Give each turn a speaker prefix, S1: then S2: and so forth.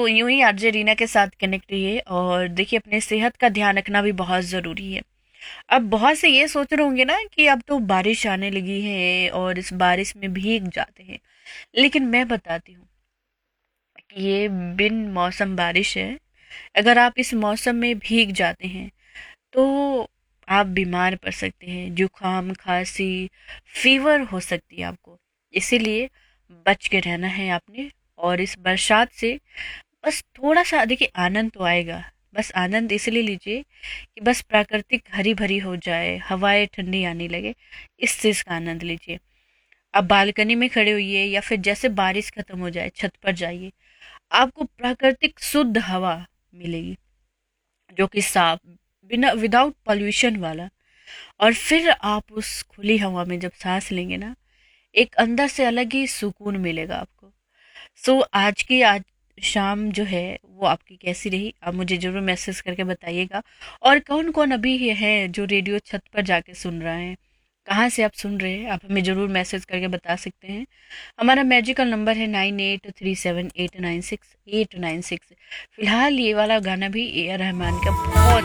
S1: यूं ही आरजे रीना के साथ कनेक्ट रहिए और देखिए अपने सेहत का ध्यान रखना भी बहुत ज़रूरी है। अब बहुत से ये सोच रहे होंगे ना कि अब तो बारिश आने लगी है और इस बारिश में भीग जाते हैं, लेकिन मैं बताती हूँ कि ये बिन मौसम बारिश है। अगर आप इस मौसम में भीग जाते हैं तो आप बीमार पड़ सकते हैं, जुकाम, खांसी, फीवर हो सकती है आपको। इसीलिए बच के रहना है आपने। और इस बरसात से बस थोड़ा सा देखिए आनंद तो आएगा। बस आनंद इसलिए लीजिए कि बस प्राकृतिक हरी भरी हो जाए, हवाएं ठंडी आने लगे, इस चीज का आनंद लीजिए। आप बालकनी में खड़े होइए या फिर जैसे बारिश खत्म हो जाए छत पर जाइए, आपको प्राकृतिक शुद्ध हवा मिलेगी, जो कि साफ, बिना विदाउट पॉल्यूशन वाला। और फिर आप उस खुली हवा में जब सांस लेंगे ना, एक अंदर से अलग ही सुकून मिलेगा आपको। सो आज शाम जो है वो आपकी कैसी रही, आप मुझे जरूर मैसेज करके बताइएगा। और कौन कौन अभी ये है जो रेडियो छत पर जाके सुन रहे हैं, कहाँ से आप सुन रहे हैं, आप हमें जरूर मैसेज करके बता सकते हैं। हमारा मैजिकल नंबर है 9837896896। फिलहाल ये वाला गाना भी ए आर रहमान का बहुत